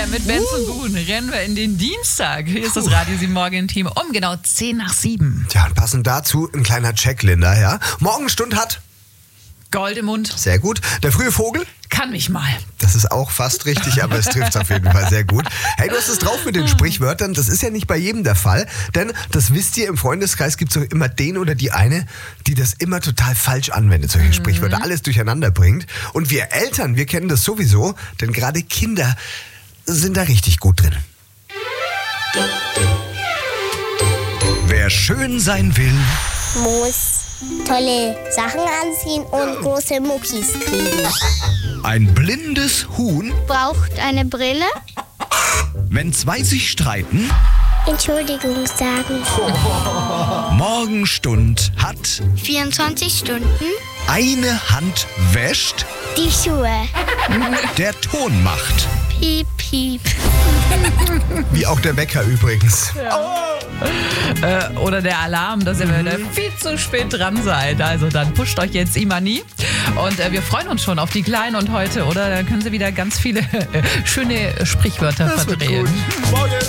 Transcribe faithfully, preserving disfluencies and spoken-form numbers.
mit Benson Boone rennen wir in den Dienstag. Hier ist das Radio sieben Morgen-Team um genau zehn nach sieben. Ja, und passend dazu ein kleiner Check, Linda, ja. Morgenstund hat Gold im Mund. Sehr gut. Der frühe Vogel? Kann mich mal. Das ist auch fast richtig, aber es trifft auf jeden Fall sehr gut. Hey, du hast es drauf mit den Sprichwörtern. Das ist ja nicht bei jedem der Fall, denn das wisst ihr, im Freundeskreis gibt es auch immer den oder die eine, die das immer total falsch anwendet, solche Sprichwörter, alles durcheinander bringt. Und wir Eltern, wir kennen das sowieso, denn gerade Kinder sind da richtig gut drin. Wer schön sein will, muss tolle Sachen anziehen und große Muckis kriegen. ein blindes Huhn, Braucht eine Brille. wenn zwei sich streiten, Entschuldigung sagen. Morgenstund hat, vierundzwanzig Stunden. eine Hand wäscht, Die Schuhe. der Ton macht. Piep, piep. Wie auch der Wecker übrigens. Äh, oder der Alarm, dass ihr wieder viel zu spät dran seid. Also dann pusht euch jetzt Imani. Und äh, wir freuen uns schon auf die Kleinen und heute, oder? Da können sie wieder ganz viele äh, schöne Sprichwörter Das wird verdrehen. gut. Morgen.